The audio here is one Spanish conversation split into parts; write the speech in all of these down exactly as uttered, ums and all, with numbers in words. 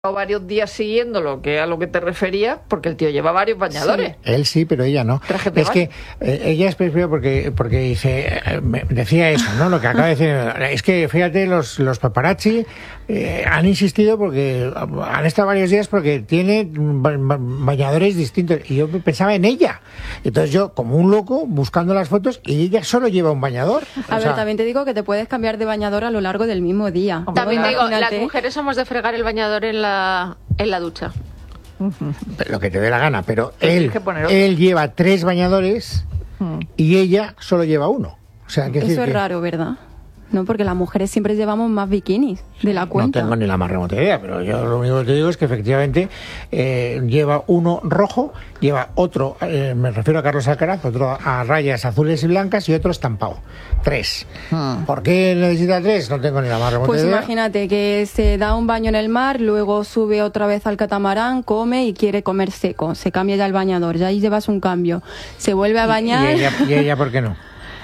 varios días siguiéndolo, que es a lo que te referías, porque el tío lleva varios bañadores. Sí, él sí, pero ella no. Es que eh, ella es primero porque porque dice eh, me decía eso, ¿no? Lo que acaba de decir es que fíjate, los los paparazzi eh, han insistido porque han estado varios días porque tiene ba bañadores distintos y yo pensaba en ella. Entonces yo como un loco buscando las fotos y ella solo lleva un bañador. A o ver, sea, también te digo que te puedes cambiar de bañador a lo largo del mismo día. También digo, las mujeres somos de fregar el bañador en la en la ducha. Lo que te dé la gana, pero él, él lleva tres bañadores hmm. y ella solo lleva uno. O sea, que eso decir es que... raro, ¿verdad? No, porque las mujeres siempre llevamos más bikinis de la cuenta. No tengo ni la más remota idea, pero yo lo único que te digo es que efectivamente eh, lleva uno rojo, lleva otro, eh, me refiero a Carlos Alcaraz, otro a rayas azules y blancas y otro estampado. Tres. Hmm. ¿Por qué necesita tres? No tengo ni la más remota pues idea. Pues imagínate que se da un baño en el mar, luego sube otra vez al catamarán, come y quiere comer seco. Se cambia ya el bañador, ya ahí llevas un cambio. Se vuelve a bañar. ¿Y, y, ella, y ella por qué no?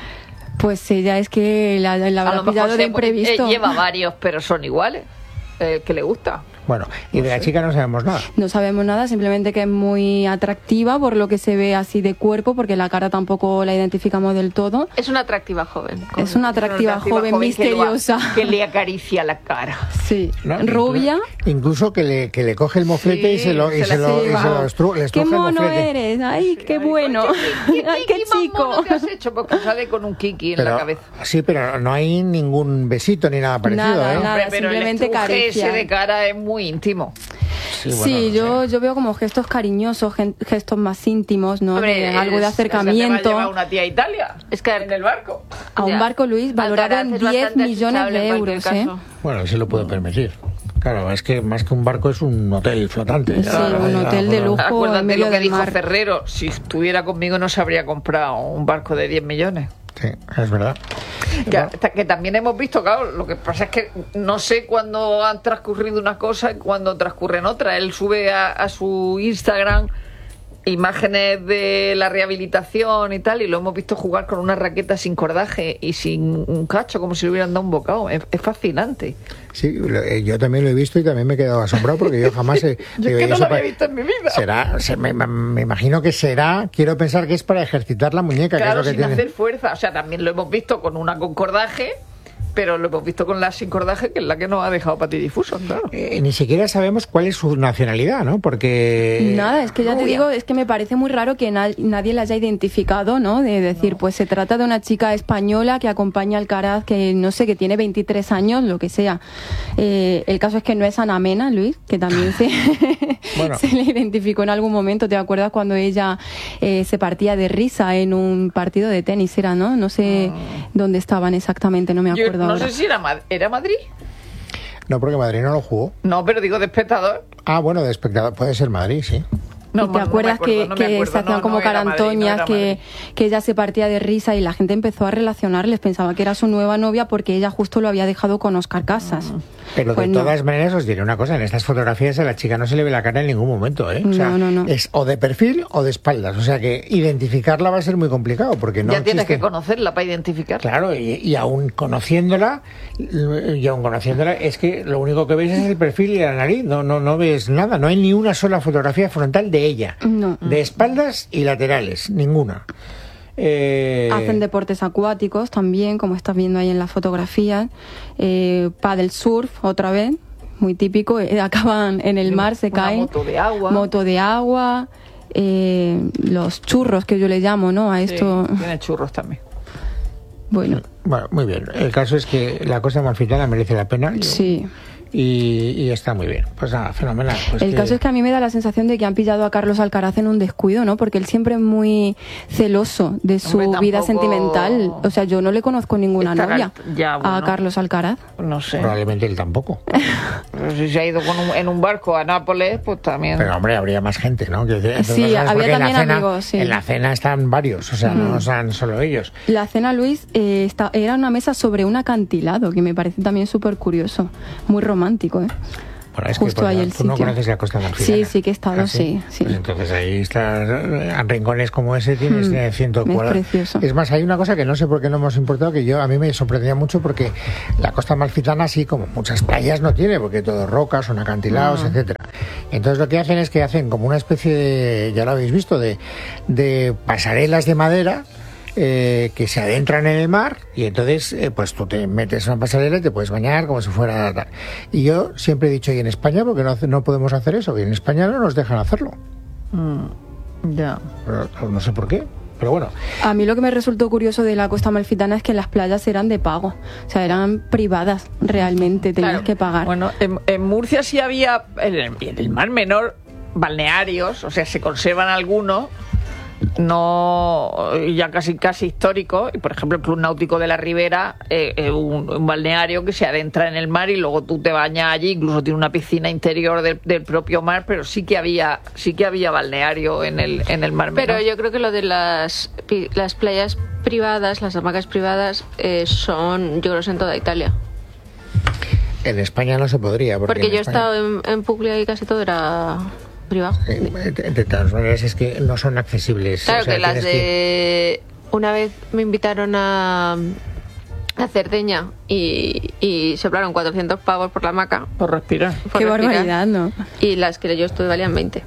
Pues ella es que la, la habrá pillado de imprevisto. Eh, lleva varios, pero son iguales. Eh, que le gusta. Bueno, y de la chica no sabemos nada. No sabemos nada, simplemente que es muy atractiva por lo que se ve así de cuerpo, porque la cara tampoco la identificamos del todo. Es una atractiva joven. Es una atractiva, es una atractiva joven, joven misteriosa. Que, lo, que le acaricia la cara. Sí, ¿no? Rubia. Incluso que le, que le coge el moflete sí, y se lo, y se, se lo, y se lo estru, le ¡qué mono eres! ¡Ay, qué bueno! ¿Qué, qué, ¡Ay, qué chico! ¿Qué has hecho? Porque sale con un kiki en pero, la cabeza. Sí, pero no hay ningún besito ni nada parecido. Nada, ¿eh? nada, pero simplemente el caricia. ese de cara es muy íntimo. Sí, bueno, sí no yo, sé. yo veo como gestos cariñosos, gestos más íntimos, ¿no? Hombre, de, algo de acercamiento. ¿Se va a una tía a Italia? Es que en el barco. A un ya. barco, Luis, valorado en diez millones de euros, ¿eh? Bueno, se lo puede permitir. Claro, es que más que un barco es un hotel flotante. Sí, ya, un ya, hotel ya, de lujo. Acuérdate en medio lo que del dijo mar. Ferrero. Si estuviera conmigo no se habría comprado un barco de diez millones. Sí, es verdad. Que, que también hemos visto, claro, lo que pasa es que no sé cuándo han transcurrido una cosa y cuándo transcurren otra. Él sube a, a su Instagram imágenes de la rehabilitación y tal, y lo hemos visto jugar con una raqueta sin cordaje y sin un cacho, como si le hubieran dado un bocado. Es, es fascinante. Sí, yo también lo he visto y también me he quedado asombrado porque yo jamás he... yo digo, es que no lo había visto en mi vida. Será, se, me, me imagino que será, quiero pensar que es para ejercitar la muñeca. Claro, que es lo que sin tiene. hacer fuerza. O sea, también lo hemos visto con una con cordaje, pero lo hemos visto con la sin cordaje, que es la que nos ha dejado patidifusos, claro. Eh, ni siquiera sabemos cuál es su nacionalidad, ¿no? Porque... Nada, es que ya Rubia. te digo, es que me parece muy raro que na nadie la haya identificado, ¿no? De decir, no. Pues se trata de una chica española que acompaña al Alcaraz, que no sé, que tiene veintitrés años, lo que sea. Eh, el caso es que no es Ana Mena, Luis, que también se, bueno. se le identificó en algún momento. ¿Te acuerdas cuando ella eh, se partía de risa en un partido de tenis? Era, ¿no? No sé ah. dónde estaban exactamente, no me acuerdo. Yo, ahora. No sé si era, ¿era Madrid. No, porque Madrid no lo jugó. No, pero digo de espectador. Ah, bueno, de espectador. Puede ser Madrid, sí. No, ¿Y te acuerdas no acuerdo, que, no que acuerdo, se hacían no, como no carantoñas, Madrid, no que, que ella se partía de risa y la gente empezó a relacionarles? Pensaba que era su nueva novia porque ella justo lo había dejado con Óscar Casas. Pero pues de todas maneras os diré una cosa, en estas fotografías a la chica no se le ve la cara en ningún momento, ¿eh? O sea, no, no, no. es o de perfil o de espaldas, o sea que identificarla va a ser muy complicado porque no ya existe... tienes que conocerla para identificarla. Claro, y, y aún conociéndola, y aún conociéndola, es que lo único que ves es el perfil y la nariz, no, no, no ves nada, no hay ni una sola fotografía frontal de ella. No. De espaldas y laterales, ninguna. Eh... Hacen deportes acuáticos también, como estás viendo ahí en la fotografía. Eh, paddle surf, otra vez, muy típico. Eh, acaban en el mar, se Una caen. Moto de agua. Moto de agua. Eh, los churros, que yo le llamo, ¿no? A esto. Sí, tiene churros también. Bueno. Bueno, muy bien. El caso es que la cosa amalfitana merece la pena. Yo... Sí. Y, y está muy bien. Pues nada, fenomenal. Pues el que... caso es que a mí me da la sensación de que han pillado a Carlos Alcaraz en un descuido, ¿no? Porque él siempre es muy celoso de su Hombre, vida tampoco... sentimental. O sea, yo no le conozco ninguna Estará... novia ya, bueno. a Carlos Alcaraz. No sé. Probablemente él tampoco. Pero si se ha ido con un, en un barco a Nápoles, pues también. Pero hombre, habría más gente, ¿no? Que, sí, había también cena, amigos, sí. En la cena están varios, o sea, mm. no son solo ellos. La cena, Luis, eh, está, era una mesa sobre un acantilado, que me parece también súper curioso. Muy romántico, ¿eh? Bueno, es justo que, ahí no, el tú sitio. no conoces la Costa Amalfitana. Sí, sí que he estado, ¿Ah, sí, sí. Pues entonces ahí está, en rincones como ese tienes Mm, ciento es cuadros. precioso. Es más, hay una cosa que no sé por qué no hemos importado, que yo a mí me sorprendía mucho, porque la Costa Amalfitana, así como muchas playas, no tiene, porque todo es rocas, son acantilados, Ah. etcétera. Entonces lo que hacen es que hacen como una especie de, ya lo habéis visto, de, de pasarelas de madera, Eh, que se adentran en el mar, y entonces eh, pues tú te metes en una pasarela y te puedes bañar como si fuera tal. Y yo siempre he dicho, y en España, porque no, no podemos hacer eso, y en España no nos dejan hacerlo. Mm, ya. Pero, no sé por qué, pero bueno. A mí lo que me resultó curioso de la Costa Amalfitana es que las playas eran de pago, o sea, eran privadas realmente, tenías Claro. que pagar. Bueno, en, en Murcia sí había, en el, en el Mar Menor, balnearios, o sea, se conservan algunos, no ya casi casi históricos, y por ejemplo el Club Náutico de la Ribera, eh, eh, un, un balneario que se adentra en el mar y luego tú te bañas allí, incluso tiene una piscina interior del, del propio mar, pero sí que había sí que había balneario en el en el Mar Menor. Pero yo creo que lo de las, pi- las playas privadas, las hamacas privadas, eh, son, yo creo, en toda Italia. En España no se podría. Porque, Porque en yo he España- estado en, en Puglia y casi todo era privado. Eh, De, de todas maneras, es que no son accesibles. Claro, o sea, que las tienes de... Una vez me invitaron a, a Cerdeña y, y soplaron cuatrocientos pavos por la hamaca. Por respirar. por Qué respirar, barbaridad, ¿no? Y las que yo estuve valían veinte.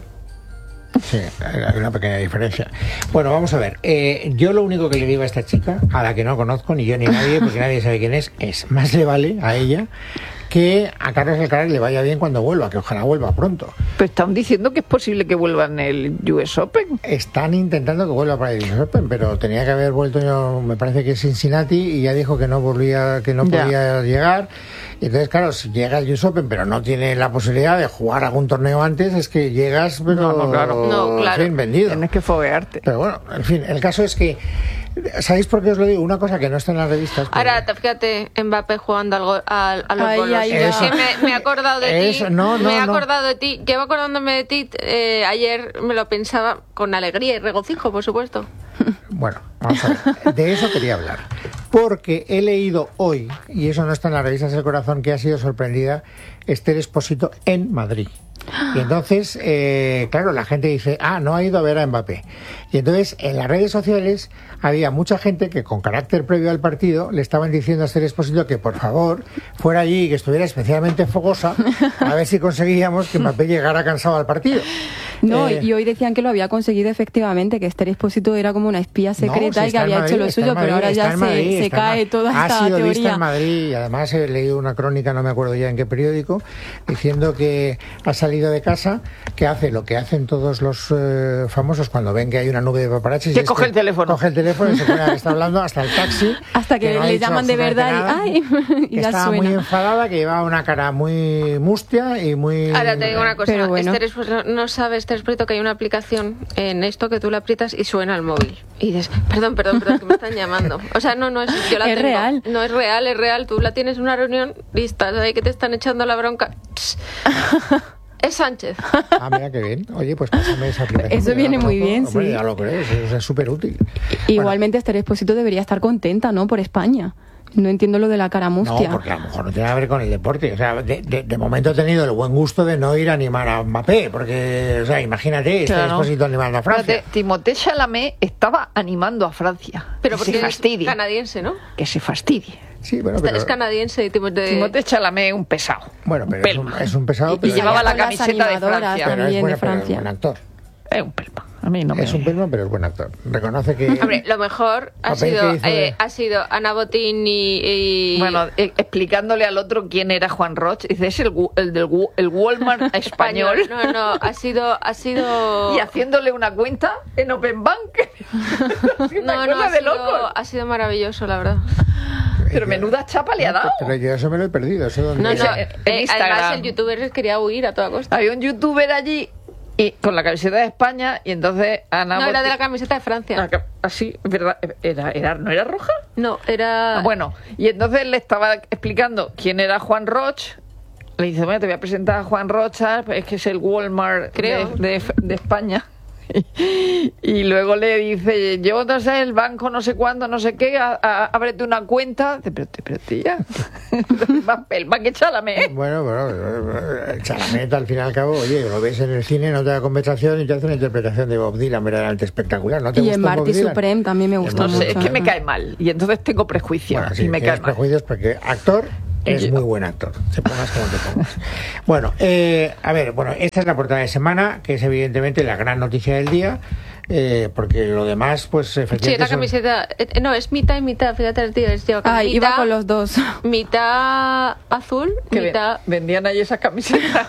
Sí, hay una pequeña diferencia. Bueno, vamos a ver. Eh, yo lo único que le digo a esta chica, a la que no conozco, ni yo ni nadie, porque nadie sabe quién es, es más le vale a ella que a Carlos Alcaraz le vaya bien cuando vuelva, que ojalá vuelva pronto. Pero están diciendo que es posible que vuelva en el U S Open. Están intentando que vuelva para el U S Open, pero tenía que haber vuelto, yo, me parece que es Cincinnati, y ya dijo que no volvía, que no Ya. podía llegar. Y entonces, claro, si llega al U S Open, pero no tiene la posibilidad de jugar algún torneo antes, es que llegas, pero No, no, claro. No, claro. en fin, vendido. Tienes que foguearte. Pero bueno, en fin, el caso es que, ¿sabéis por qué os lo digo? Una cosa que no está en las revistas. porque- Ahora, te- fíjate, Mbappé jugando al go- al- a los Ay, bolos. ay, ay. Que me, me he acordado de Eso, ti. no, no, me he no. acordado de ti. Llevo acordándome de ti. eh, ayer me lo pensaba con alegría y regocijo, por supuesto. Bueno, vamos a ver. De eso quería hablar. Porque he leído hoy, y eso no está en las revistas del corazón, que ha sido sorprendida Esther Expósito en Madrid. Y entonces, eh, claro, la gente dice, ah, no ha ido a ver a Mbappé. Y entonces, en las redes sociales había mucha gente que con carácter previo al partido le estaban diciendo a Esther Expósito que por favor fuera allí y que estuviera especialmente fogosa, a ver si conseguíamos que Mbappé llegara cansado al partido. No, Eh, y hoy decían que lo había conseguido efectivamente, que Esther Expósito era como una espía secreta No, si y que está en había Madrid, hecho lo está en suyo, pero Madrid, ahora está ya en se, Madrid, se está en cae Ma- toda ha esta sido vista teoría. en Madrid, y además he leído una crónica, no me acuerdo ya en qué periódico, diciendo que ha salido de casa, que hace lo que hacen todos los eh, famosos cuando ven que hay una nube de paparazzis. Que y es coge el teléfono. Coge el teléfono y se pone a que está hablando hasta el taxi. Hasta que no ha le dicho llaman de verdad y, absolutamente nada, ay, y que ya estaba suena. muy enfadada, que llevaba una cara muy mustia y muy... Ahora te digo una cosa. Pero bueno. Esther Expósito- no sabe Esther Expósito que hay una aplicación en esto que tú la aprietas y suena al móvil. Y dices, perdón, perdón, perdón, que me están llamando. O sea, no, no es... Yo la Es tengo. real. No es real, es real. Tú la tienes en una reunión y estás ahí que te están echando la bronca. Es Sánchez. Ah, mira qué bien. Oye, pues pásame esa aplicación. Eso que viene ya la muy conozco. bien, Hombre, sí. ya lo creo, eso es súper útil. Igualmente Esther Expósito debería estar contenta, ¿no? Por España. No entiendo lo de la cara mustia. No, porque a lo mejor no tiene que ver con el deporte. O sea, de, de, de momento he tenido el buen gusto de no ir a animar a Mbappé, porque, o sea, imagínate, este Claro. Expósito animando a Francia. Fíjate, Timothée Chalamet estaba animando a Francia. Pero que porque se es fastidie. canadiense, ¿no? Que se fastidie. Sí, bueno, pero, Es canadiense y tipo de... Timothée Chalamet es un pesado. bueno, pero es un, pelma. es un pesado, Y pero, llevaba la con las camiseta de animadoras Francia. pero es, también bueno, de pero es Francia. buen actor. Es un pelma. A mí no me... Es un pelma, pero es buen actor. Reconoce que... Hombre, lo mejor ha Papel sido, que hizo de- eh, ha sido Ana Botín y... y- Bueno, eh, explicándole al otro quién era Juan Roch, dice, es el, gu- el del gu- el Walmart español. No, no, ha sido... Ha sido... Y haciéndole una cuenta en Open Bank. una No, no, cosa ha de sido, locos. ha sido maravilloso, la verdad. Pero menuda chapa le ha dado. Pero yo eso me lo he perdido. Eso donde... No, no, Ese- en eh, Instagram. además el youtuber quería huir a toda costa. Había un youtuber allí y, con la camiseta de España y entonces Ana No, era de la Botín- camiseta de Francia. La ca- Así, ¿verdad? Era, era, ¿No era roja? No, era... Ah, bueno, y entonces le estaba explicando quién era Juan Roch. Le dice, bueno, te voy a presentar a Juan Rocha, es que es el Walmart Creo. de, de- de España. y luego le dice, yo no sé, el banco no sé cuándo, no sé qué, a, a, ábrete una cuenta. Dice, pero, pero tía, el banco es Chalamet. Bueno, bueno, Chalamet al fin y al cabo, oye, lo ves en el cine, no te da conversación y te hace una interpretación de Bob Dylan verdaderamente espectacular. ¿No te y en Marty Supreme también me gustó no mucho. sé, es que me cae mal y entonces tengo prejuicios. Bueno, sí, y me cae mal. prejuicios porque actor es yo. muy buen actor, se pongas como te pongas. Bueno, eh, a ver, bueno, esta es la portada de semana, que es evidentemente la gran noticia del día, eh, porque lo demás, pues efectivamente. Sí, la camiseta, son... no, es mitad y mitad, fíjate el tío, es tío, ah, mitad, iba con los dos. Mitad azul, que mitad. Vendían ahí esas camisetas.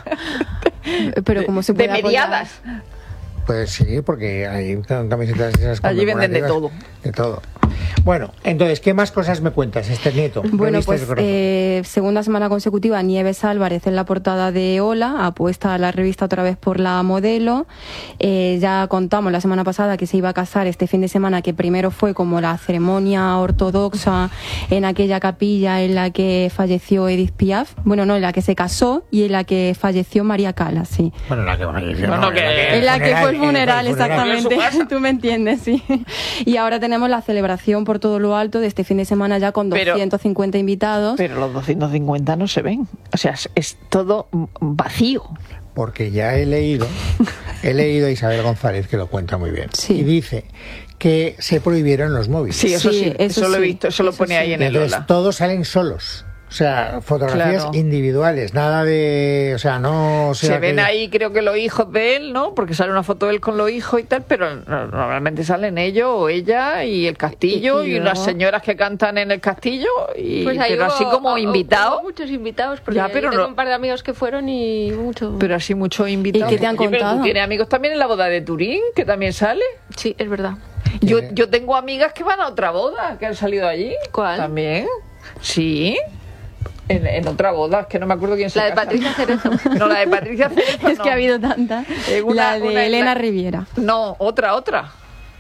Pero como se puede de mediadas. Pues sí, porque hay camisetas de esas. Allí venden de todo. De todo. Bueno, entonces, ¿qué más cosas me cuentas, Esther Nieto? Bueno, pues eh, segunda semana consecutiva, Nieves Álvarez en la portada de Hola, apuesta a la revista otra vez por la modelo. Eh, ya contamos la semana pasada que se iba a casar este fin de semana, que primero fue como la ceremonia ortodoxa en aquella capilla en la que falleció Edith Piaf. Bueno, no, en la que se casó y en la que falleció María Callas, sí. Bueno, en la que falleció. Bueno, no, que... En la que fue el funeral, el funeral exactamente. Tú me entiendes, sí. Y ahora tenemos la celebración por todo lo alto de este fin de semana ya con doscientos cincuenta pero, invitados. Pero los doscientos cincuenta no se ven. O sea, es, es todo vacío. Porque ya he leído, he leído a Isabel González, que lo cuenta muy bien. Sí. Y dice que se prohibieron los móviles. Sí, eso sí, sí eso, eso lo he visto, eso, eso lo pone sí. ahí en el Entonces, Lola. Todos salen solos. O sea, fotografías claro. individuales, nada de... O sea, no... O sea, se ven que... ahí, creo que los hijos de él, ¿no? Porque sale una foto de él con los hijos y tal, pero normalmente salen ellos o ella y el castillo y, y, y unas señoras que cantan en el castillo, y pues ahí pero hubo, así como invitados. Hubo muchos invitados, porque ya, pero tengo no... un par de amigos que fueron y mucho... Pero así muchos invitados. ¿Y qué te han Oye, contado? ¿Tú tienes amigos también en la boda de Turín, que también sale? Sí, es verdad. Yo, yo tengo amigas que van a otra boda, que han salido allí. ¿Cuál? También. Sí. En, en otra boda, que no me acuerdo quién se La de casa. Patricia Cerezo. No, la de Patricia Cerezo Es no. que ha habido tantas. Eh, una, la de una, Elena la... Riviera. No, otra, otra.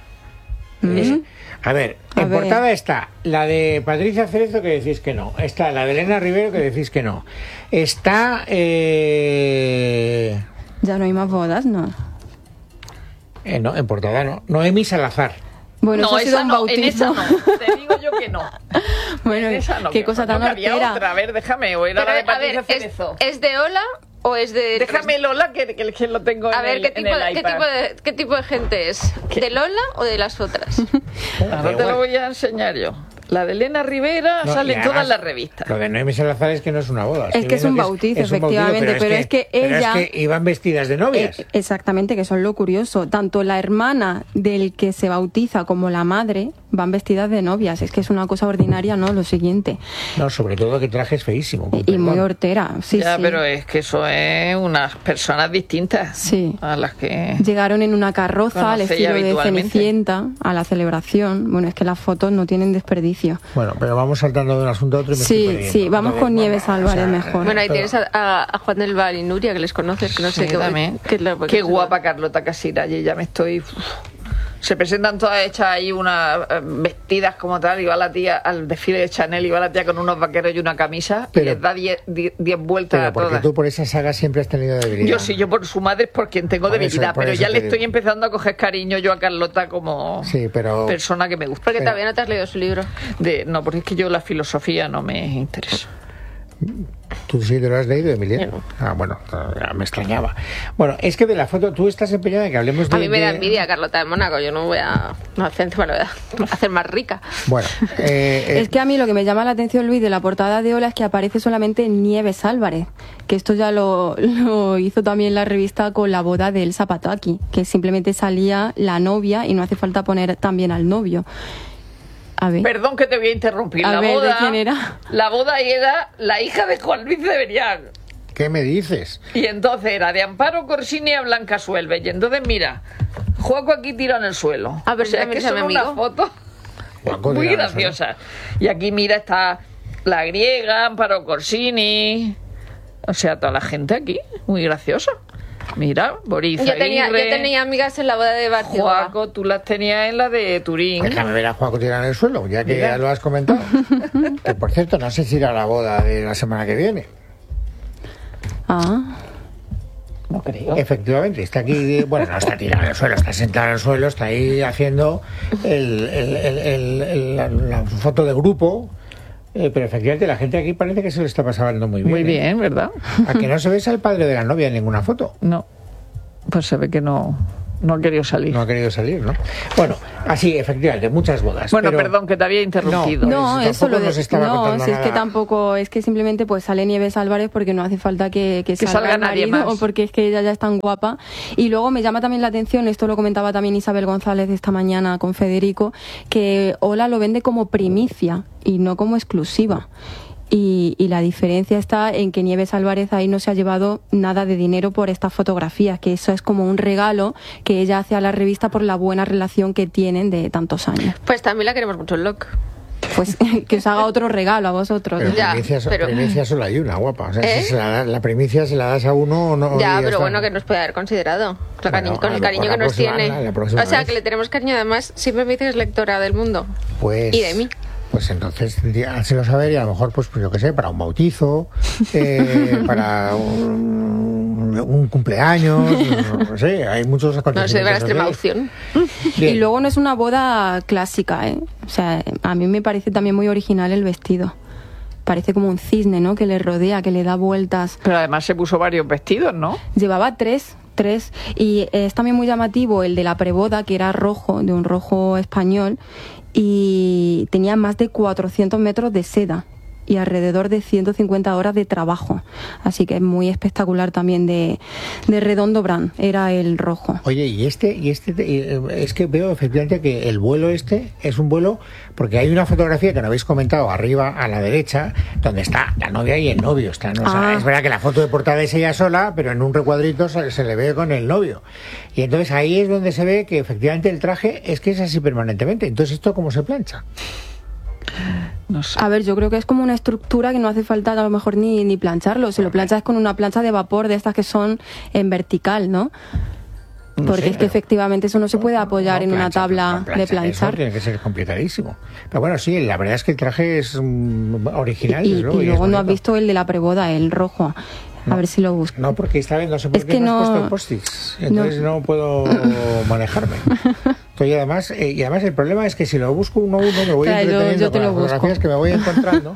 ¿Mm? A ver, A en ver. portada está la de Patricia Cerezo, que decís que no. Está la de Elena Rivero, que decís que no. Está... Eh... Ya no hay más bodas, ¿no? Eh, no, en portada no. Noemí Salazar. Bueno, no, eso ha sido esa un no, bautismo. en esa no. Te digo yo que no. Bueno, En esa no, qué que cosa no, tan que había hortera. otra. A ver, déjame. O era Pero, la de a Patricia ver, Cerezo. ¿es, ¿es de Ola o es de...? Déjame Lola, que, que, que lo tengo A en ver, el, ¿qué tipo, en el de, ¿qué, iPad. tipo de, ¿qué tipo de gente es? ¿Qué? ¿De Lola o de las otras? Ahora te lo voy a enseñar yo. La de Elena Rivera No, sale y en todas además, las revistas. Lo de Noemí Salazar es que no es una boda. Es que es un bautizo, es un efectivamente, bautizo, pero es que ella- Pero es que iban vestidas de novias. Eh, exactamente, que eso es lo curioso. Tanto la hermana del que se bautiza como la madre van vestidas de novias. Es que es una cosa ordinaria, ¿no? Lo siguiente. No, sobre todo que traje es feísimo. con Y muy perdón. hortera, sí, ya, sí. pero es que eso es unas personas distintas Sí. a las que... Llegaron en una carroza al Conocéis estilo de habitualmente. Cenicienta a la celebración. Bueno, es que las fotos no tienen desperdicio. Bueno, pero vamos saltando de un asunto a otro y me Sí, estoy perdiendo. sí, vamos Entonces, con Nieves bueno, Álvarez mejor. Bueno, ahí pero- tienes a, a, a Juan del Val y Nuria, que les conoces, que no sé Sí, qué... también. qué es lo- Qué qué- guapa Carlota Casira, y ya me estoy... uf. Se presentan todas hechas ahí unas eh, vestidas como tal, y va la tía al desfile de Chanel y va la tía con unos vaqueros y una camisa Pero- y les da diez vueltas Pero a porque todas. tú por esa saga siempre has tenido debilidad. Yo sí, yo por su madre es por quien tengo Por eso- debilidad, por pero eso ya te le digo. estoy empezando a coger cariño yo a Carlota como Sí, pero... persona que me gusta. Porque Pero- todavía no te has leído su libro. De, no, porque es que yo la filosofía no me interesa. ¿Tú sí te lo has leído, Emilia? Yo no. Ah, bueno, ya me extrañaba. Bueno, es que de la foto, tú estás empeñada en que hablemos de... A mí me da de- envidia Carlota de Mónaco, yo no voy a... No, encima lo voy a hacer más rica. Bueno, eh, eh, Es que a mí lo que me llama la atención, Luis, de la portada de Hola es que aparece solamente Nieves Álvarez, que esto ya lo, lo hizo también la revista con la boda de Elsa Pataki, que simplemente salía la novia y no hace falta poner también al novio. A ver. Perdón que te voy a interrumpir. A la ver, ¿de boda, quién era? La boda era la hija de Juan Luis de Berián. ¿qué me dices? Y entonces era de Amparo Corsini a Blanca Suelve. Y entonces, mira, Juaco aquí tirado en el suelo. A ver, o sea, es también que es mi son unas amigo. fotos Juaco muy tirado en el suelo. graciosas. Y aquí, mira, está la griega, Amparo Corsini. O sea, toda la gente aquí, muy graciosa. Mira, Boris Yo tenía, yo Aguirre, tenía amigas en la boda de Barcelona. Juaco, tú las tenías en la de Turín. Déjame ver a Juaco tirado en el suelo, ya que Mira. ya lo has comentado. Que por cierto, no sé si irá a la boda de la semana que viene. Ah, No creo. Efectivamente, está aquí, bueno, no está tirado al suelo, está sentado al suelo, está ahí haciendo el, el, el, el, el, la, la foto de grupo. Eh, pero efectivamente la gente aquí parece que se lo está pasando muy bien. Muy bien, ¿eh? ¿Verdad? ¿A que no se ve al padre de la novia en ninguna foto? No, pues se ve que no, no ha querido salir. No ha querido salir, ¿no? Bueno, así, efectivamente, muchas bodas. Bueno, pero... perdón, que te había interrumpido. No, Pues eso lo de... nos estaba No, contando si es nada. que tampoco, es que simplemente pues sale Nieves Álvarez porque no hace falta que, que, Que salga, salga el nadie marido, más. porque es que ella ya es tan guapa. Y luego me llama también la atención, esto lo comentaba también Isabel González esta mañana con Federico, que Ola lo vende como primicia y no como exclusiva. Y, y la diferencia está en que Nieves Álvarez ahí no se ha llevado nada de dinero por estas fotografías, que eso es como un regalo que ella hace a la revista por la buena relación que tienen de tantos años. Pues también la queremos mucho en Loc. Pues que os haga otro regalo a vosotros. Pero ¿no? Ya, primicia, pero- primicia solo hay una, guapa. O sea, ¿Eh? si se la, la primicia se la das a uno o no. Ya, y pero está. bueno, que nos puede haber considerado. Con, Bueno, cariño- con a el lo cariño mejor que la nos próxima- tiene. la- la próxima O sea, vez. que le tenemos cariño. Además, siempre me dice que es lectora del Mundo. Pues, Y de mí. Pues entonces, hácelo saber y a lo mejor, pues, pues yo qué sé, para un bautizo, eh, para un, un cumpleaños, no sé, hay muchos No acontecimientos. sé, para la extrema sociales. opción. Bien. Y luego no es una boda clásica, ¿eh? O sea, a mí me parece también muy original el vestido. Parece como un cisne, ¿no? Que le rodea, que le da vueltas. Pero además se puso varios vestidos, ¿no? Llevaba tres, tres. Y es también muy llamativo el de la preboda, que era rojo, de un rojo español. Y tenía más de cuatrocientos metros de seda y alrededor de ciento cincuenta horas de trabajo. Así que es muy espectacular también de, de Redondo Brand, era el rojo. Oye, y este, y este, eh, es que veo efectivamente que el vuelo este es un vuelo, porque hay una fotografía que no habéis comentado arriba a la derecha, donde está la novia y el novio. Están, o sea, Ah. es verdad que la foto de portada es ella sola, pero en un recuadrito se, se le ve con el novio. Y entonces ahí es donde se ve que efectivamente el traje es que es así permanentemente. Entonces, ¿esto cómo se plancha? No sé. A ver, yo creo que es como una estructura que no hace falta a lo mejor ni, ni plancharlo. Si lo planchas con una plancha de vapor de estas que son en vertical, ¿no? No Porque sé, es que pero- efectivamente eso no se puede apoyar No, en una plancha, tabla plancha, de eso planchar. tiene que ser complicadísimo. Pero bueno, sí, la verdad es que el traje es mm, original. Y, desde luego, y y luego es no has bonito. visto el de la preboda, el rojo. A ver si lo busco. No, porque esta vez no sé por Es qué que no has no- puesto post-its. Entonces no, puedo manejarme. Estoy además, eh, y además el problema es que si lo busco uno a uno me voy Claro, yo- entreteniendo yo te con lo las fotografías busco. que me voy encontrando.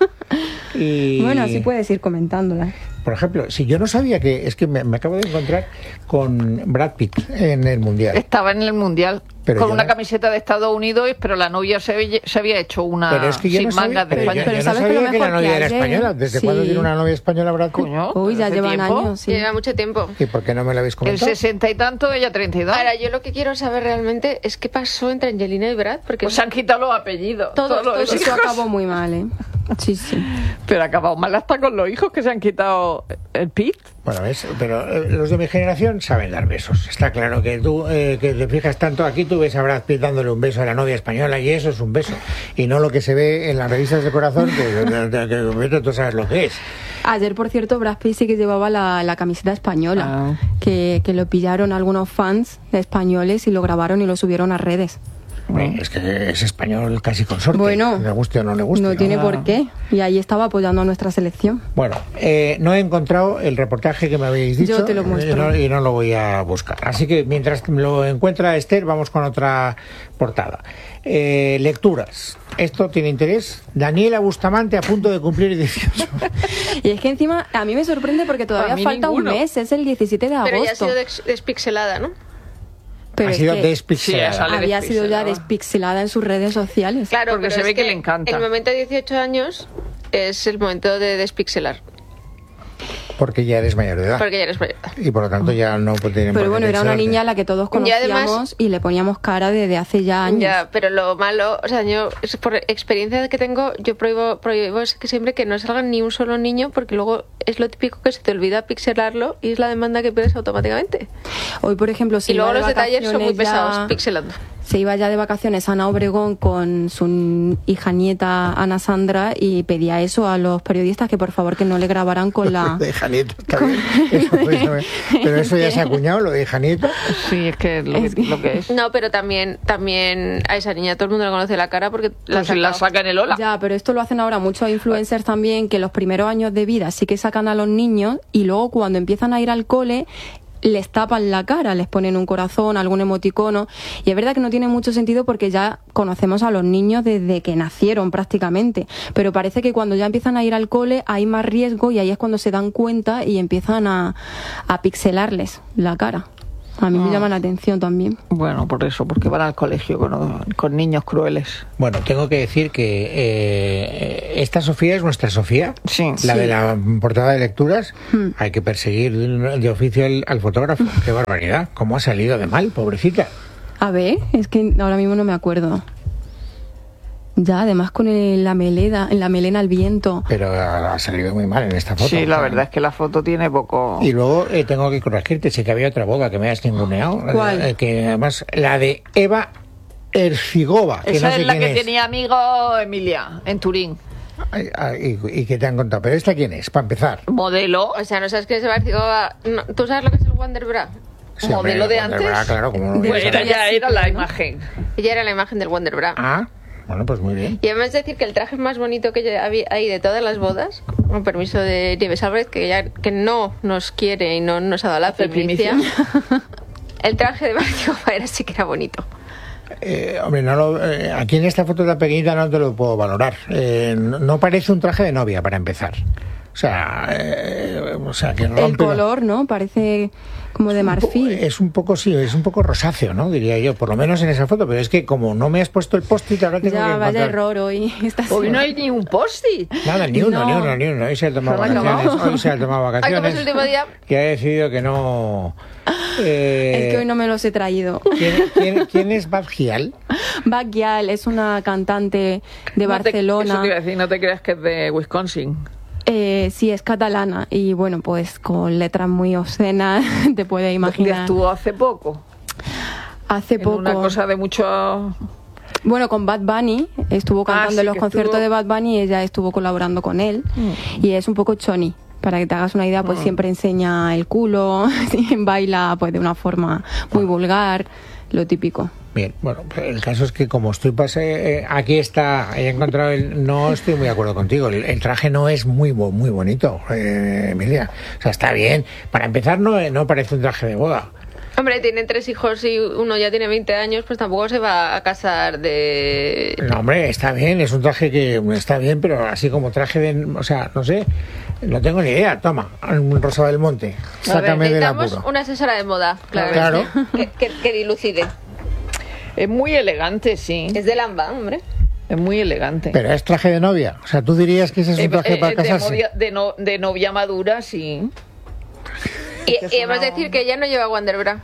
Y, Bueno, así puedes ir comentándola. por ejemplo, si yo no sabía que, es que me, me acabo de encontrar con Brad Pitt en el Mundial. Estaba en el Mundial Pero con yo una no- camiseta de Estados Unidos, pero la novia se, había- se había hecho una Pero es que yo sin no sabía, mangas de pero yo- España. yo Pero no ¿sabes qué sabía es lo que la mejor novia que era hace? española. ¿Desde Sí. cuándo tiene una novia española Brad Pitt? Coño, Uy, ya hace llevan tiempo. años, sí. Lleva mucho tiempo. ¿Y por qué no me lo habéis El comentado? sesenta y tanto, ella treinta y dos. Ahora, yo lo que quiero saber realmente es qué pasó entre Angelina y Brad, porque Pues se han quitado los apellidos. Todos, todos los todos. Eso hijos. acabó muy mal, ¿eh? Sí, sí. Pero ha acabado mal hasta con los hijos que se han quitado el Pit. Bueno, ves, pero eh, los de mi generación saben dar besos. Está claro que tú, eh, que te fijas tanto aquí, tú ves a Brad Pitt dándole un beso a la novia española y eso es un beso. Y no lo que se ve en las revistas de corazón, que, que, que- que tú sabes lo que es. Ayer, por cierto, Brad Pitt sí que llevaba la, la camiseta española, Ah. que, que lo pillaron algunos fans españoles y lo grabaron y lo subieron a redes. Hombre, es que es español casi consorte. Bueno, le guste o no le guste. no tiene Ah. por qué. Y ahí estaba apoyando a nuestra selección. Bueno, eh, no he encontrado el reportaje que me habéis dicho. Yo te lo muestro. Y no, y no lo voy a buscar. Así que mientras lo encuentra Esther, vamos con otra portada. Eh, lecturas. Esto tiene interés. Daniela Bustamante a punto de cumplir dieciocho. Y es que encima a mí me sorprende porque A todavía mí falta ninguno. un mes, es el diecisiete de agosto. pero ya ha sido dex- despixelada, ¿no? Pero ha es sido que despixelada. Sí, sale había sido ya despixelada. despixelada en sus redes sociales. Claro, Porque pero se es ve que le encanta. El momento de dieciocho años es el momento de despixelar, Porque ya eres mayor de edad. porque ya eres mayor. Y por lo tanto ya no puede tener por Pero qué bueno, era una pensarte. niña a la que todos Y conocíamos además- y le poníamos cara desde hace ya años. Ya, pero lo malo, o sea, yo, es por experiencia que tengo, yo prohíbo, prohíbo es que siempre que no salga ni un solo niño, porque luego es lo típico que se te olvida pixelarlo y es la demanda que pierdes automáticamente. Hoy, por ejemplo, se Y luego iba de los detalles son muy vacaciones ya- pesados, pixelando. Se iba ya de vacaciones Ana Obregón con su hija nieta Ana Sandra y pedía eso a los periodistas que por favor que no le grabaran con la... De hija nieta, está bien. Eso, pues, a ver. Pero eso ya se ha acuñado, lo de hija nieta. Sí, es que es lo, Es que, que- lo que es. No, pero también, también a esa niña todo el mundo le conoce la cara porque la, Pues si la sacado. saca en el Ola. Ya, pero esto lo hacen ahora muchos influencers también, que los primeros años de vida sí que sacan a los niños y luego cuando empiezan a ir al cole les tapan la cara, les ponen un corazón, algún emoticono, y es verdad que no tiene mucho sentido porque ya conocemos a los niños desde que nacieron prácticamente, pero parece que cuando ya empiezan a ir al cole hay más riesgo y ahí es cuando se dan cuenta y empiezan a, a pixelarles la cara. A mí me llama la atención también. Bueno, por eso, porque van al colegio con, con niños crueles. Bueno, tengo que decir que eh, esta Sofía es nuestra Sofía, sí, la sí. de la portada de lecturas. Hmm. Hay que perseguir de oficio al, al fotógrafo. Qué barbaridad, cómo ha salido de mal, pobrecita. A ver, es que ahora mismo no me acuerdo. Ya, además con el, la melena, la melena al viento. Pero ha salido muy mal en esta foto. Sí, la verdad es que la foto tiene poco... Y luego eh, tengo que corregirte, sé que había otra boda que me has ninguneado. ¿Cuál? Eh, que además, la de Eva Ercigova. Que Esa no sé es la quién que es. tenía amigo Emilia, en Turín. Ay, ay, y, ¿Y qué te han contado? ¿Pero esta quién es, para empezar? Modelo. O sea, ¿no sabes quién es Eva Ercigova? No, ¿tú sabes lo que es el Wonderbra? Sí, ¿Modelo hombre, de antes? Bra, claro, como no Pues era, ya era la imagen. Ella era la imagen del Wonderbra. Ah, bueno, pues muy bien. Y además decir que el traje más bonito que había ahí de todas las bodas, con permiso de Nieves Álvarez, que ya que no nos quiere y no nos ha dado la primicia, el traje de Eva Ercigova era sí que era bonito. Eh, hombre, no lo, eh, aquí en esta foto tan pequeñita no te lo puedo valorar. Eh, no, no parece un traje de novia, para empezar. O sea, eh, o sea que rompe el color, ¿no? Parece como de marfil. Es un poco, sí, es un poco rosáceo, ¿no? Diría yo, por lo menos en esa foto. Pero es que como no me has puesto el post-it, ahora tengo ya, que encontrar... vaya error hoy. Hoy no hay ni un post-it. Nada, ni uno, No. ni uno, ni uno. Hoy se ha tomado ¿Se lo ha vacaciones. acabado? Hoy se ha tomado Ay, como vacaciones. es el último día. Que ha decidido que no... Eh, Es que hoy no me los he traído. ¿Quién, quién, quién es Bad Gyal? Bad Gyal es una cantante de No te- Barcelona. eso te iba a decir, no te creas que es de Wisconsin. Eh, sí, es catalana y bueno, pues con letras muy obscenas, te puedes Y imaginar. estuvo hace poco. Hace En poco. una cosa de mucho... Bueno, con Bad Bunny, estuvo cantando Ah, sí, en los que conciertos estuvo- de Bad Bunny y ella estuvo colaborando con él. Y es un poco choni. Para que te hagas una idea, pues Mm. siempre enseña el culo, baila pues de una forma muy vulgar, lo típico. Bien, bueno, el caso es que como estoy pase, eh, aquí está, he encontrado el, no estoy muy de acuerdo contigo, el, el traje no es muy bo- muy bonito, eh, Emilia, o sea, está bien, para empezar no, eh, no parece un traje de boda. Hombre, tienen tres hijos y uno ya tiene veinte años, pues tampoco se va a casar de... No, hombre, está bien, es un traje que está bien, pero así como traje de, o sea, no sé, no tengo ni idea, toma, un Rosa del Monte, sácame del Necesitamos apuro. una asesora de moda, claro. Claro. Que, que, que dilucide. Es muy elegante, sí. Es de Lamba, hombre. Es muy elegante. Pero es traje de novia, o sea, tú dirías que ese es un Eh, traje eh, para de, casarse. novia, de, no- de novia madura, sí. Y, Es y además una- decir que ella no lleva Wonderbra.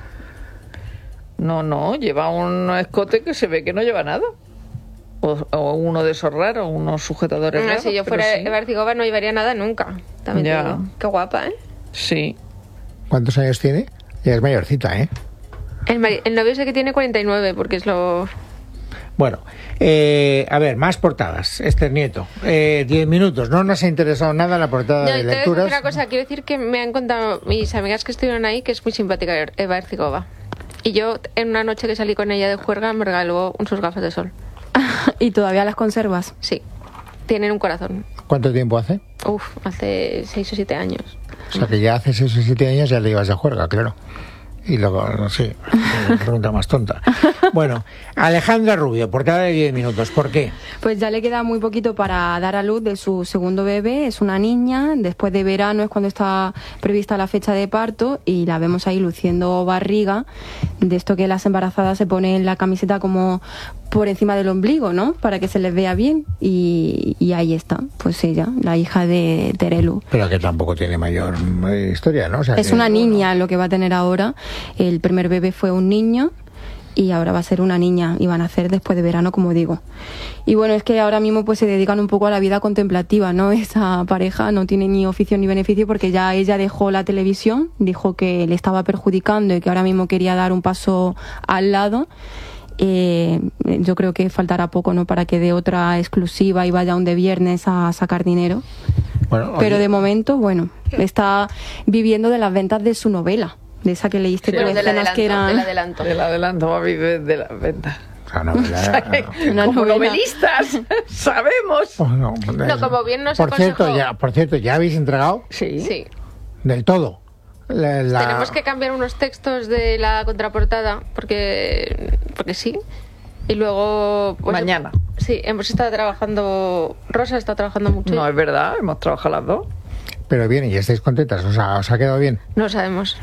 No, no, lleva un escote que se ve que no lleva nada. O, o uno de esos raros, unos sujetadores No, raros. si yo pero fuera sí. Eva Ercigova no llevaría nada nunca. También te Ya. digo. Qué guapa, ¿eh? Sí. ¿Cuántos años tiene? Ya es mayorcita, ¿eh? El, mari- el novio sé que tiene cuarenta y nueve, porque es lo... Bueno, eh, a ver, más portadas. Esther Nieto, eh, diez minutos. No nos ha interesado nada la portada No, de te voy a decir lecturas. una cosa. Quiero decir que me han contado mis amigas que estuvieron ahí que es muy simpática Eva Ercigova. Y yo, en una noche que salí con ella de juerga, me regaló un- sus gafas de sol. ¿Y todavía las conservas? Sí. Tienen un corazón. ¿Cuánto tiempo hace? Uf, hace seis o siete años. O sea, que ya hace seis o siete años ya le ibas de juerga, claro. Y luego, no sé, pregunta más tonta. Bueno, Alejandra Rubio, portada de diez minutos. ¿Por qué? Pues ya le queda muy poquito para dar a luz de su segundo bebé, es una niña, después de verano es cuando está prevista la fecha de parto y la vemos ahí luciendo barriga, de esto que las embarazadas se ponen la camiseta como por encima del ombligo, ¿no? Para que se les vea bien y, y ahí está, pues ella, la hija de Terelu. Pero que tampoco tiene mayor eh, historia, ¿no? O sea, Es que- una niña lo que va a tener ahora, el primer bebé fue un niño y ahora va a ser una niña y van a hacer después de verano, como digo. Y bueno, es que ahora mismo pues se dedican un poco a la vida contemplativa, ¿no? Esa pareja no tiene ni oficio ni beneficio porque ya ella dejó la televisión, dijo que le estaba perjudicando y que ahora mismo quería dar un paso al lado. Eh, yo creo que faltará poco, ¿no? Para que dé otra exclusiva y vaya un de viernes a sacar dinero. Bueno, Pero oye, de momento, bueno, está viviendo de las ventas de su novela, de esa que leíste Sí, con Del escenas adelanto, que del eran... adelanto. Del adelanto va a vivir de la venta. o sea, novela- Una Como novela. novelistas, sabemos. Oh, no, No, como bien nos por cierto, aconsejó- ya, por cierto, ¿ya habéis entregado Sí. Sí. del todo La, la... Tenemos que cambiar unos textos de la contraportada porque, porque sí. Y luego... Pues, mañana. Sí, hemos estado trabajando... Rosa está trabajando mucho. No, es verdad, hemos trabajado las dos. Pero bien, ¿y estáis contentas? O sea, ¿os ha quedado bien? No sabemos.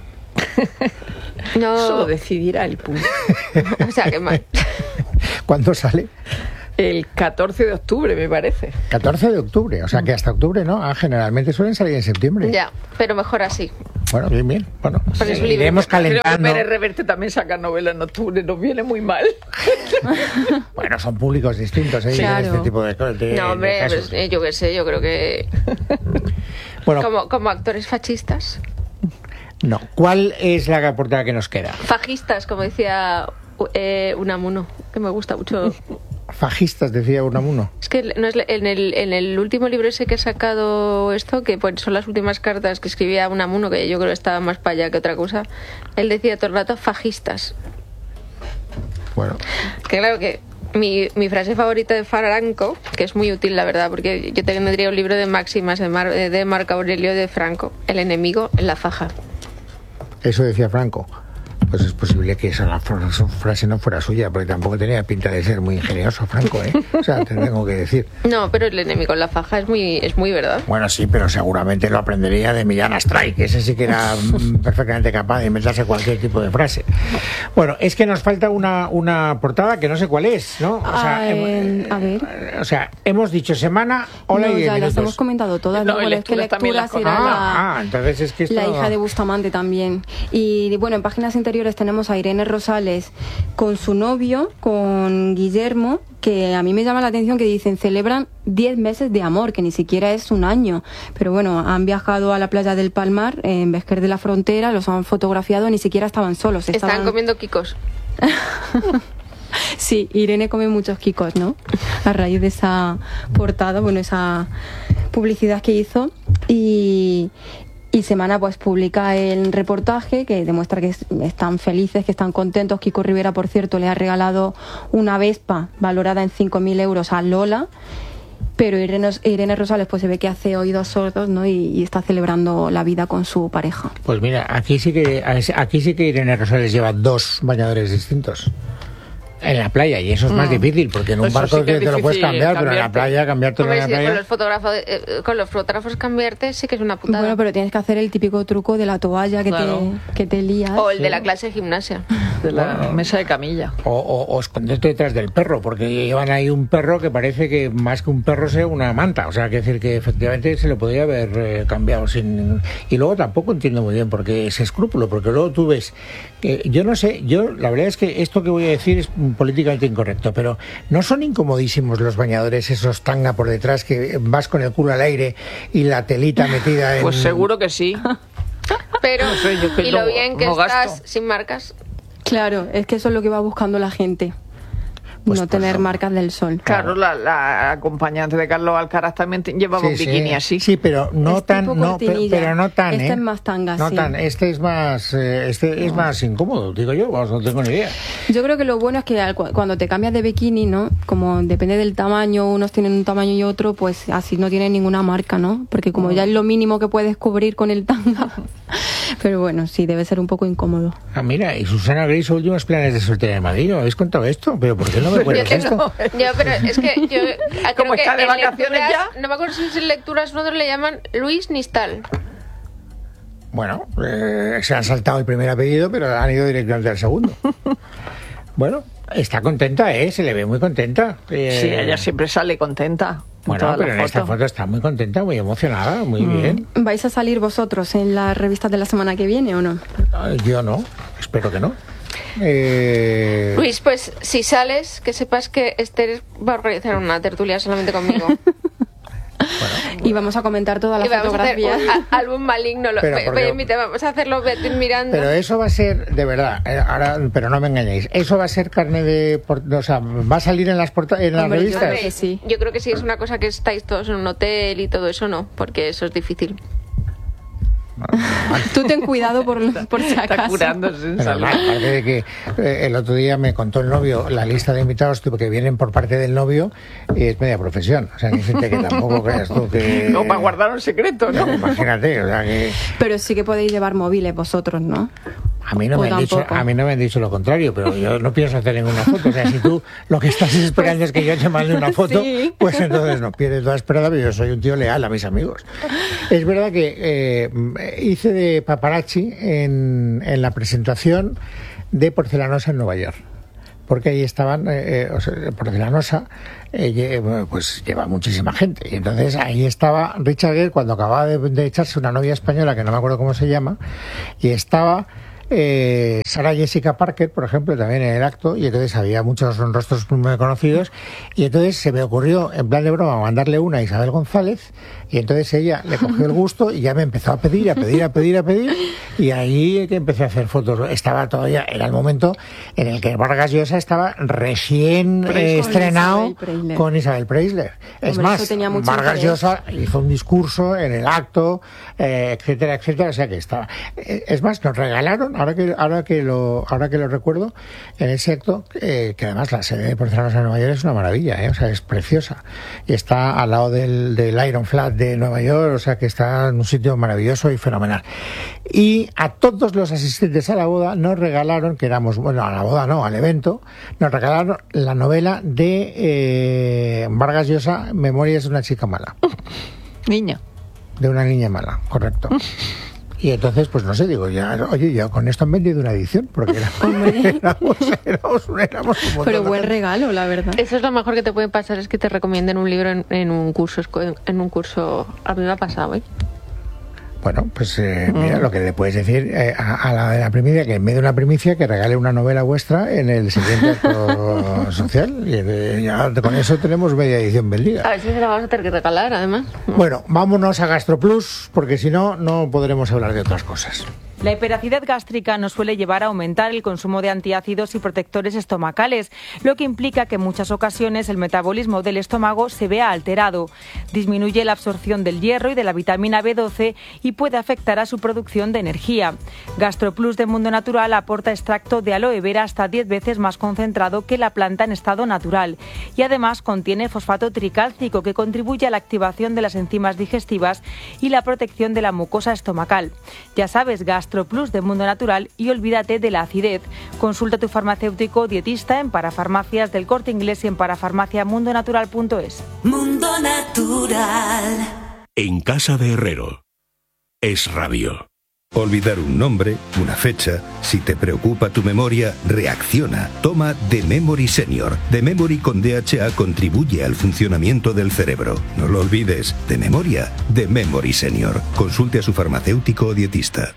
No. Solo decidirá el punto. O sea, qué mal. ¿Cuándo sale? El catorce de octubre, me parece. catorce de octubre, o sea que hasta octubre, ¿no? Ah, generalmente suelen salir en septiembre. Ya, pero mejor así. Bueno, bien, bien. Bueno, Pero es eh, iremos calentando. Creo que Pérez Reverte también saca novelas en octubre, nos viene muy mal. Bueno, son públicos distintos, ¿eh? Claro. Este tipo de, de No, hombre, de casos. pues, eh, yo qué sé, yo creo que... Bueno, Como, como actores fascistas. no. ¿Cuál es la portada que nos queda? Fajistas, como decía eh, Unamuno, que me gusta mucho. Fajistas, decía Unamuno. Es que no es en el, en el último libro ese que he sacado esto, que pues son las últimas cartas que escribía Unamuno, que yo creo que estaba más para allá que otra cosa, él decía todo el rato fajistas. Bueno, Que claro que mi, mi frase favorita de Franco, que es muy útil la verdad, porque yo tendría un libro de máximas de, Mar, de Marco Aurelio de Franco, el enemigo en la faja. eso decía Franco. Pues es posible que esa frase no fuera suya, porque tampoco tenía pinta de ser muy ingenioso, Franco, ¿eh? O sea, te tengo que decir. No, pero el enemigo en la faja es muy, es muy verdad. Bueno, sí, pero seguramente lo aprendería de Millán Astray, que ese sí que era perfectamente capaz de inventarse cualquier tipo de frase. Bueno, es que nos falta una, una portada que no sé cuál es, ¿no? O sea, Ah, eh, a ver. O sea, hemos dicho semana, hola no, y diez ya las minutos. hemos comentado todas. No, ¿no? y Bueno, es que lecturas también las lecturas era Ah, la, ah, entonces es que esto... la hija de Bustamante también. Y bueno, en páginas interiores tenemos a Irene Rosales con su novio, con Guillermo, que a mí me llama la atención que dicen celebran diez meses de amor, que ni siquiera es un año. Pero bueno, han viajado a la playa del Palmar, en Vesquer de la Frontera, los han fotografiado, ni siquiera estaban solos. Estaban... Están comiendo quicos. Sí, Irene come muchos quicos, ¿no? A raíz de esa portada, bueno, esa publicidad que hizo. Y... Y Semana pues publica el reportaje que demuestra que es, están felices, que están contentos. Kiko Rivera, por cierto, le ha regalado una Vespa valorada en cinco mil euros a Lola. Pero Irene, Irene Rosales pues se ve que hace oídos sordos, ¿no? Y, y está celebrando la vida con su pareja. Pues mira, aquí sí que aquí sí que Irene Rosales lleva dos bañadores distintos. En la playa, y eso es más mm. difícil, porque en un eso barco sí que te, te lo puedes cambiar, cambiarte. Pero en la playa, cambiarte Hombre, en la sí, playa... Con los, fotógrafos, eh, con los fotógrafos cambiarte sí que es una putada. Bueno, pero tienes que hacer el típico truco de la toalla que, claro. te, que te lías. O el sí. de la clase de gimnasia. De la bueno, mesa de camilla. O, o, o esconderte detrás del perro, porque llevan ahí un perro que parece que más que un perro sea una manta. O sea, que decir que efectivamente se lo podría haber eh, cambiado sin... Y luego tampoco entiendo muy bien por qué ese escrúpulo, porque luego tú ves... que yo no sé, yo la verdad es que esto que voy a decir es políticamente incorrecto. Pero ¿no son incomodísimos los bañadores esos tanga por detrás que vas con el culo al aire y la telita metida en...? Pues seguro que sí. Pero, no sé, yo que y no, lo bien que no estás gasto. sin marcas. Claro, es que eso es lo que va buscando la gente. Pues no por tener favor. marcas del sol. Claro, la, la acompañante de Carlos Alcaraz también te- llevaba Sí, un bikini sí. así. Sí, pero no Es tan, tipo no, pero, cortinilla. pero no tan, Este ¿eh? es más tanga, no sí. tan, este es más, eh, este es más incómodo, digo yo, vamos, no tengo ni idea. Yo creo que lo bueno es que al- cuando te cambias de bikini, ¿no? Como depende del tamaño, unos tienen un tamaño y otro, pues así no tienen ninguna marca, ¿no? Porque como ya es lo mínimo que puedes cubrir con el tanga. Pero bueno, sí, debe ser un poco incómodo. Ah, mira, y Susana Gris, últimos planes de soltera de Madrid, ¿no habéis contado esto? ¿Pero por qué no me Yo cuentas que esto? no. Yo, pero es que yo creo Como que está de en vacaciones lecturas, ya. no me acuerdo si es en lecturas nosotros le llaman Luis Nistal. Bueno, eh, se han saltado el primer apellido, pero han ido directamente al segundo. Bueno, está contenta, ¿eh? Se le ve muy contenta. Eh, Sí, ella siempre sale contenta. en Bueno, todas pero las en esta fotos. foto está muy contenta, muy emocionada, muy Mm. bien. ¿Vais a salir vosotros en las revistas de la semana que viene o no? Ah, Yo no, espero que no. Eh... Luis, pues si sales, que sepas que Esther va a organizar una tertulia solamente conmigo. Y vamos a comentar todas las Y vamos a hacer fotografías. un a- álbum maligno. Lo, Pero voy- porque- voy a invitar, vamos a hacerlo Beatriz Miranda. Pero eso va a ser, de verdad, eh, ahora, pero no me engañéis, eso va a ser carne de... por- o sea, va a salir en las, porta- en las Hombre, yo revistas. creo que sí. Yo creo que sí es una cosa que estáis todos en un hotel y todo eso no, porque eso es difícil. Tú ten cuidado por, por si acaso. Está curándose en salud. Aparte de que eh, el otro día me contó el novio la lista de invitados que vienen por parte del novio y es media profesión. O sea, que gente que tampoco creas tú que... No, para guardar un secreto, ¿no? no imagínate, o sea que... Pero sí que podéis llevar móviles vosotros, ¿no? A mí no me han dicho, a mí no me han dicho lo contrario, pero yo no pienso hacer ninguna foto. O sea, si tú lo que estás esperando pues, es que yo te mande una foto, sí. Pues entonces no pierdes toda esperada, pero yo soy un tío leal a mis amigos. Es verdad que eh, hice de paparazzi en, en la presentación de Porcelanosa en Nueva York. Porque ahí estaban, eh, o sea, Porcelanosa eh, pues lleva muchísima gente. Y entonces ahí estaba Richard Gere cuando acababa de, de echarse una novia española, que no me acuerdo cómo se llama, y estaba... Eh, Sarah Jessica Parker, por ejemplo, también en el acto, y entonces había muchos rostros muy conocidos, y entonces se me ocurrió, en plan de broma, mandarle una a Isabel González, y entonces ella le cogió el gusto y ya me empezó a pedir, a pedir, a pedir, a pedir, y ahí que empecé a hacer fotos. Estaba todavía, era el momento en el que Vargas Llosa estaba recién eh, estrenado Isabel con Isabel Preisler. Es Hombre, más, Vargas Llosa hizo un discurso en el acto, eh, etcétera, etcétera, o sea que estaba. Eh, es más, nos regalaron, ahora que ahora que lo ahora que lo recuerdo, en ese acto, eh, que además la sede de Porcelanosa de Nueva York es una maravilla, eh, o sea, es preciosa, y está al lado del, del Iron Flat de Nueva York, o sea que está en un sitio maravilloso y fenomenal. Y a todos los asistentes a la boda nos regalaron, que éramos, bueno, a la boda no, al evento, nos regalaron la novela de eh, Vargas Llosa, Memorias de una chica mala. Niña. De una niña mala, correcto. Y entonces, pues no sé, digo, ya, oye, ya con esto han vendido una edición, porque éramos, éramos, éramos, éramos como Pero buen regalo, la verdad. Eso es lo mejor que te puede pasar, es que te recomienden un libro en, en un curso, en un curso, a mí me ha pasado, ¿eh? Bueno, pues eh, mira, lo que le puedes decir eh, a, a la de la primicia, que en medio de una primicia que regale una novela vuestra en el siguiente acto social, y eh, ya con eso tenemos media edición vendida. A ver si se la vamos a tener que regalar, además. Bueno, vámonos a GastroPlus, porque si no, no podremos hablar de otras cosas. La hiperacidez gástrica nos suele llevar a aumentar el consumo de antiácidos y protectores estomacales, lo que implica que en muchas ocasiones el metabolismo del estómago se vea alterado. Disminuye la absorción del hierro y de la vitamina B doce y puede afectar a su producción de energía. GastroPlus de Mundo Natural aporta extracto de aloe vera hasta diez veces más concentrado que la planta en estado natural y además contiene fosfato tricálcico que contribuye a la activación de las enzimas digestivas y la protección de la mucosa estomacal. Ya sabes, GastroPlus Plus de Mundo Natural y olvídate de la acidez. Consulta a tu farmacéutico dietista en Parafarmacias del Corte Inglés y en parafarmacia mundo natural punto es. Mundo Natural. En casa de Herrero. Es Radio. Olvidar un nombre, una fecha. Si te preocupa tu memoria, reacciona. Toma The Memory Senior. The Memory con D H A contribuye al funcionamiento del cerebro. No lo olvides. De memoria, The Memory Senior. Consulte a su farmacéutico o dietista.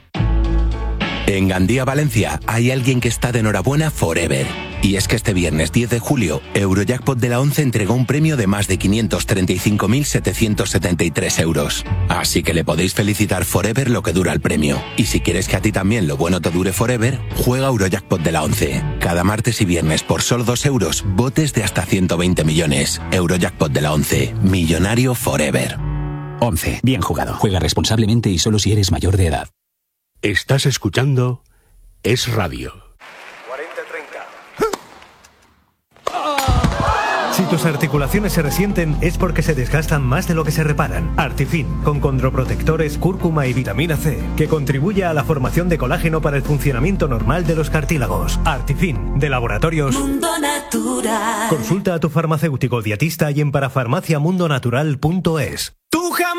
En Gandía, Valencia, hay alguien que está de enhorabuena forever. Y es que este viernes diez de julio, Eurojackpot de la once entregó un premio de más de quinientos treinta y cinco mil setecientos setenta y tres euros. Así que le podéis felicitar forever lo que dura el premio. Y si quieres que a ti también lo bueno te dure forever, juega Eurojackpot de la once. Cada martes y viernes por solo dos euros, botes de hasta ciento veinte millones. Eurojackpot de la once. Millonario forever. once. Bien jugado. Juega responsablemente y solo si eres mayor de edad. Estás escuchando Es Radio. cuarenta treinta. Si tus articulaciones se resienten es porque se desgastan más de lo que se reparan. Artifin, con condroprotectores, cúrcuma y vitamina C, que contribuye a la formación de colágeno para el funcionamiento normal de los cartílagos. Artifin, de Laboratorios Mundo Natural. Consulta a tu farmacéutico dietista y en parafarmacia mundo natural punto es.